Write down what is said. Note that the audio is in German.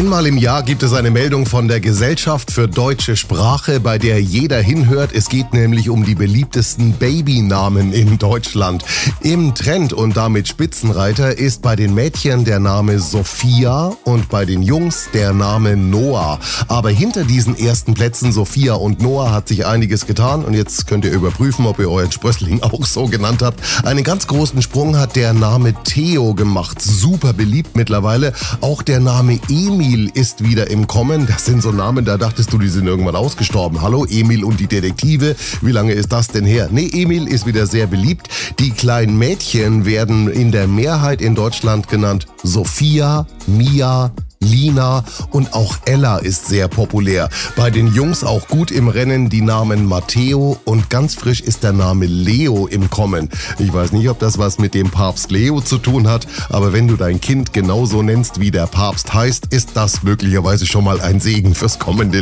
Einmal im Jahr gibt es eine Meldung von der Gesellschaft für deutsche Sprache, bei der jeder hinhört. Es geht nämlich um die beliebtesten Babynamen in Deutschland. Im Trend und damit Spitzenreiter ist bei den Mädchen der Name Sophia und bei den Jungs der Name Noah. Aber hinter diesen ersten Plätzen Sophia und Noah hat sich einiges getan und jetzt könnt ihr überprüfen, ob ihr euren Sprössling auch so genannt habt. Einen ganz großen Sprung hat der Name Theo gemacht. Super beliebt mittlerweile. Auch der Name Emil ist wieder im Kommen. Das sind so Namen, da dachtest du, die sind irgendwann ausgestorben. Hallo, Emil und die Detektive. Wie lange ist das denn her? Nee, Emil ist wieder sehr beliebt. Die kleinen Mädchen werden in der Mehrheit in Deutschland genannt Sophia, Mia, Lina und auch Ella ist sehr populär. Bei den Jungs auch gut im Rennen die Namen Matteo und ganz frisch ist der Name Leo im Kommen. Ich weiß nicht, ob das was mit dem Papst Leo zu tun hat, aber wenn du dein Kind genauso nennst, wie der Papst heißt, ist das möglicherweise schon mal ein Segen fürs kommende